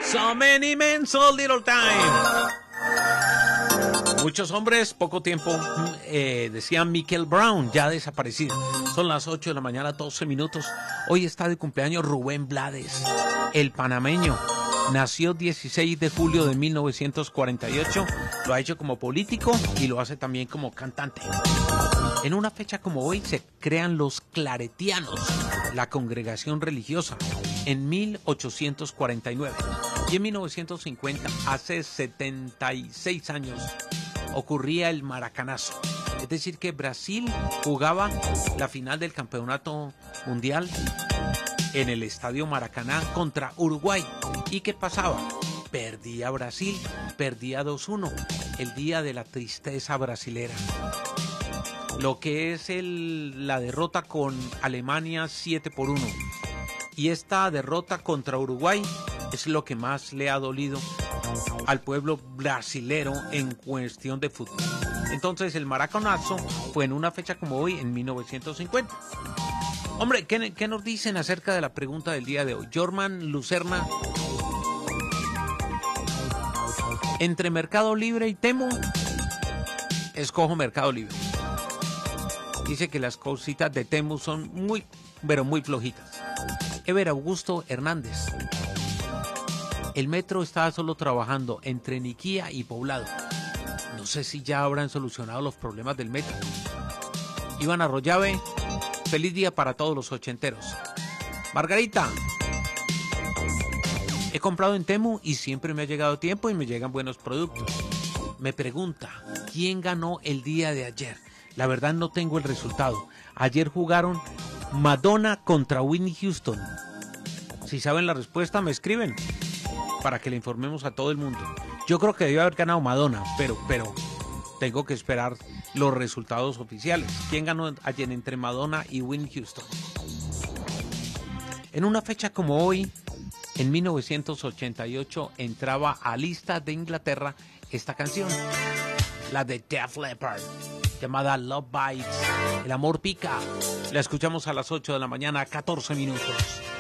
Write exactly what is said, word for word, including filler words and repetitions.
So many men, so little time. Muchos hombres, poco tiempo, eh, decía Michael Brown, ya desaparecido. Son las ocho de la mañana, doce minutos. Hoy está de cumpleaños Rubén Blades, el panameño. Nació dieciséis de julio de mil novecientos cuarenta y ocho. Lo ha hecho como político y lo hace también como cantante. En una fecha como hoy se crean los claretianos, la congregación religiosa, en mil ochocientos cuarenta y nueve. Y en mil novecientos cincuenta, hace setenta y seis años, ocurría el Maracanazo. Es decir, que Brasil jugaba la final del campeonato mundial en el estadio Maracaná contra Uruguay. ¿Y qué pasaba? Perdía Brasil, perdía dos uno, el día de la tristeza brasilera. Lo que es el, la derrota con Alemania siete por uno. Y esta derrota contra Uruguay es lo que más le ha dolido al pueblo brasilero en cuestión de fútbol. Entonces el Maracanazo fue en una fecha como hoy, en mil novecientos cincuenta. Hombre, ¿qué, qué nos dicen acerca de la pregunta del día de hoy? Jorman Lucerna, entre Mercado Libre y Temu, escojo Mercado Libre. Dice que las cositas de Temu son muy, pero muy flojitas. Ever Augusto Hernández, el metro está solo trabajando entre Niquía y Poblado. No sé si ya habrán solucionado los problemas del metro. Iván Arroyave, feliz día para todos los ochenteros. Margarita, he comprado en Temu y siempre me ha llegado a tiempo y me llegan buenos productos. Me pregunta, ¿quién ganó el día de ayer? La verdad no tengo el resultado. Ayer jugaron Madonna contra Whitney Houston. Si saben la respuesta, me escriben para que le informemos a todo el mundo. Yo creo que debió haber ganado Madonna, pero, pero tengo que esperar los resultados oficiales. ¿Quién ganó ayer entre Madonna y Whitney Houston? En una fecha como hoy, en mil novecientos ochenta y ocho, entraba a lista de Inglaterra esta canción, la de Def Leppard, llamada Love Bites, el amor pica. La escuchamos a las ocho de la mañana, catorce minutos.